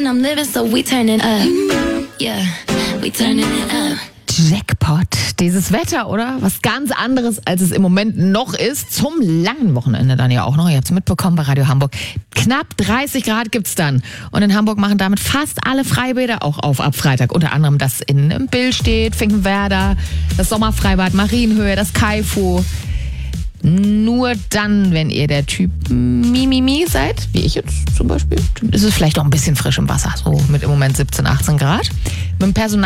and I'm living, so we turning up. Yeah, we turning it up. Jackpot. Dieses Wetter, oder? Was ganz anderes, als es im Moment noch ist. Zum langen Wochenende dann ja auch noch. Ihr habt es mitbekommen bei Radio Hamburg. Knapp 30 Grad gibt's dann. Und in Hamburg machen damit fast alle Freibäder auch auf ab Freitag. Unter anderem das in Billstedt, Finkenwerder, das Sommerfreibad Marienhöhe, das Kaifu. Nur dann, wenn ihr der Typ Mimimi seid, wie ich jetzt zum Beispiel, ist es vielleicht auch ein bisschen frisch im Wasser. So mit im Moment 17, 18 Grad. Mit dem Personal